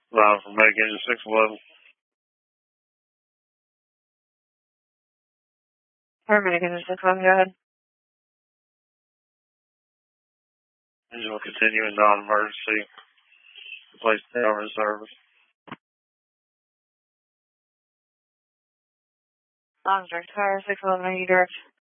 Line from Medic Engine 611. Medic Engine 611, go ahead. Engine will continue in non-emergency. Place down in service. Direct fire, 611, are you direct?